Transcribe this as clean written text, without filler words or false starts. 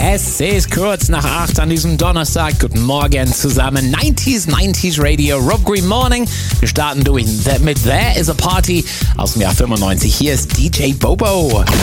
Es ist kurz nach 8 an diesem Donnerstag. Guten Morgen zusammen. 90s Radio, Rob Green Morning. Wir starten durch mit There Is a Party aus dem Jahr 95. Hier ist DJ Bobo.